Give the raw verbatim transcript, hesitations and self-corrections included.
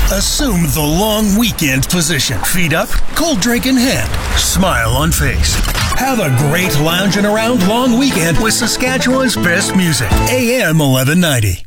Assume the long weekend position. Feet up, cold drink in hand, smile on face. Have a great lounging around long weekend with Saskatchewan's best music. A M eleven ninety.